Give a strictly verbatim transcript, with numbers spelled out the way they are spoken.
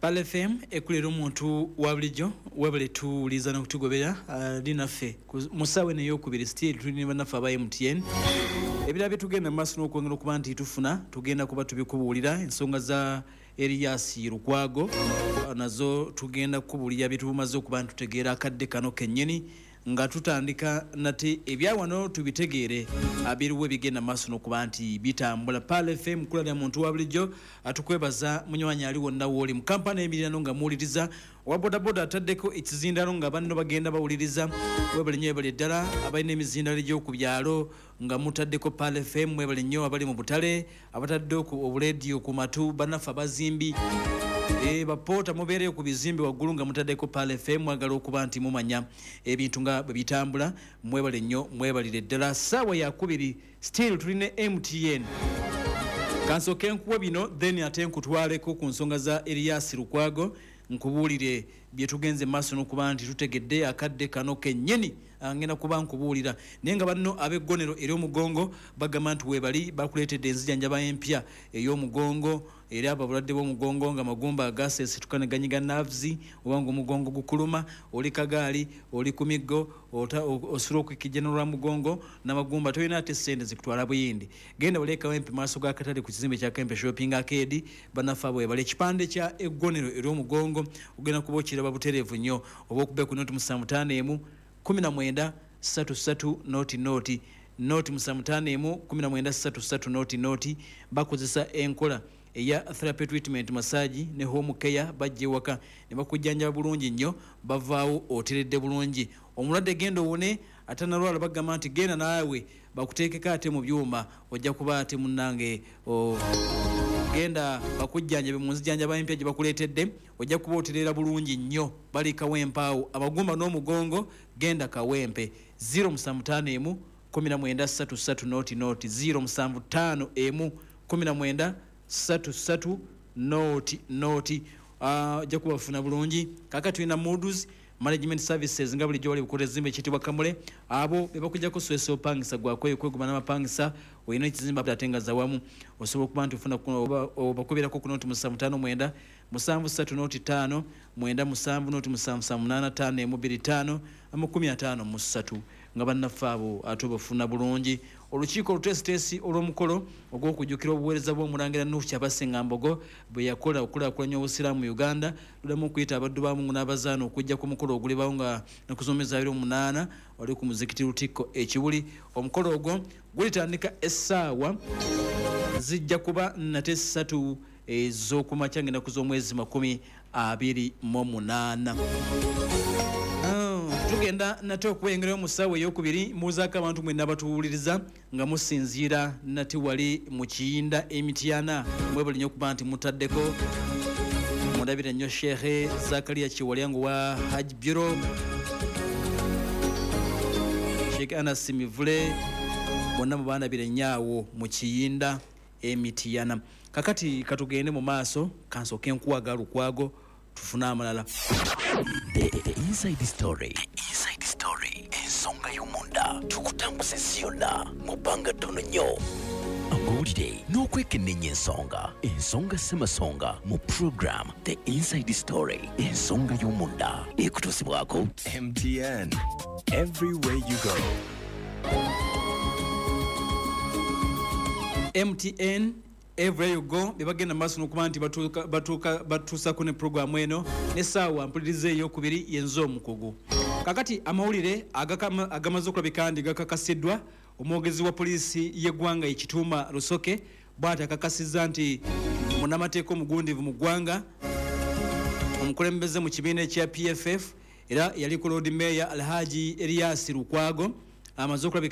Pal F M ekulera omuntu wa bulijjo webale tuliza n'okutugobera uh, linaffe musawe neyo kubiri still tulina banafa aba M T N ebira bitugenda maso n'okwongera okuba nti tufuna tugenda kuba tubikubuulira ensonga za Elias Lukwago nazo tugenda kubuulira bitumaze okuba ntutegeera akadde kano kennyini nga tutandika nate ebyawano tubitegeere abiruwe bigenda maso n'okuba nti bitambula. Pal F M kulira muntu wa bulijjo atukwebaza munywanyi ali wonna woli mu kampani emirano nga muwuliriza wa boda boda ataddeko ekizindalo nga banno bagenda bawuliriza webale nnyo ebale ddala abalina emizindalo gy'oku byalo nga mutaddeko Pal F M webale nnyo abali mu butale abatadde obulediyo ku matu banafa bazimbi e bapota mubeere ku bizimbe waggulu nga mutaddeko Pal F M mwagala okuba nti mumanya ebintu nga bwe bitambula mwebale nnyo mwebalire ddala ssaawa yakubiri still tulina M T N kansooke nkuwa bino then ate nkutwaleko ku nsonga za Elias Lukwago nkubuulire bye tugenze maaso n'okuba nti tutegedde akadde kano kennyini ngenda kuba nkubuulira naye nga banno ab'eggonero ery'omugongo bagamba nti weebali bakuleetedde enzijanjaba empya ey'omugongo era ababulwadde b'omugongo nga magumba agaseesitukane ganyiga nerves oba ng'omugongo gukuluma oli kagaali oli ku miggo osula okukijjanulwa mugongo n'amagumba tolina ate ssente zikutwala buyindi genda oleekawo empi maaso g'akatale ku kizimbe kya Kempe Shopping Arcade banafa bwebali ekipande kya eggonero ery'omugongo ogenda kuba okiraba butereevu nnyo oba okube ku noti musanvu ttaano emu kumi na mwenda ssatu ssatu noti noti noti musanvu ttaano emu kumi na mwenda ssatu ssatu noti noti bakozesa enkola eya therapy treatment massage ne home care bajje waka ne bakujjanjaba bulungi nnyo bavaawo oteredde bulungi omulwadde genda owone atanalwala bagamba nti genda naawe bakuteekeko ate mu byuma ojja kuba ate munnange genda bakujjanjabe mu nzijanjaba empya gye bakuleetedde ojja kuba oterera bulungi nnyo bali kawempaawo abagumba n'omugongo genda kawempe zero musanvu ttaano emu kumi na mwenda ssatu ssatu noti noti zero musanvu ttaano emu kumi na mwenda ssatu ssatu noti noti ojja kuba bafuna bulungi kakati tulina modus management services nga bulijjo wali bukola ezimbe ekitibwa Kamule abo be bakujjako swesa opangisa gwakweyo kweguma n'amapangisa olina ekizimba atengaza wamu osobola okuba nti ofuna bakubirako ku noti musanvu ttaano mwenda musanvu ssatu noti ttaano mwenda musanvu noti musanvu sa munaana ttaano emu bbiri ttaano amakumi ataano mu ssatu nga bannaffe abo ate bafuna bulungi. Olukiiko olutesitesi olw'omukolo ogw'okujjukira obuweereza bw'omulangira Nuhu Kyabasingambogo bwe yakola okulaakulanya obusiraamu mu Uganda ludamu okuyita abaddu ba Mungu n'abazaana okujja ku mukolo ogulibawo nga nakuzoomeza abiri omunaana wali ku muzikiti Lutikko ekibuli. Omukolo ogwo gulitandika essaawa zijja kuba nate ssatu ez'okumakya ng'ennaku z'omwezi makumi abiri mu munaana. Tugenda nate okuwengerayo mu ssaawa ey'okubiri muzaako abantu mwenna batuwuliriza nga musinziira nate wali mu Kiyinda Emityana mwebali nnyo okuba nti mutaddeko mundabira nnyo Sheikh Zakaria Kiwalyango wa Hajj Bureau Sheikh Anas Mivule bonna mubaanabire nnyo mu Kiyinda Emityana. Kakati katugende mu maaso kansooke nkuwaga Lukwago tufuna amalala. The, the inside story. The inside story. Ensonga y'omunda tukutambuze ziyonna mubanga tono nnyo. Amawulire n'okwekennenya ensonga. Ensonga ssemasonga mu program The Inside Story. Ensonga y'omunda ekutuusibwako M T N. Everywhere you go. M T N everywhere you go bebagenda maaso n'okuba nti batuuka batuuka batuusako ne programu eno n'essaawa mpuliriza ey'okubiri yenza omukugu. Kakati amawulire agamaze okulabika ndi gakakasiddwa omwogezi wa poliisi y'eggwanga Ekituuma Lusoke bw'ati akakasizza nti munnamateeka omugundivu mu ggwanga omukulembeze mu kibiina ekya P F F era yali ku Lord Mayor Alhaji Elias Lukwago amaze okulabika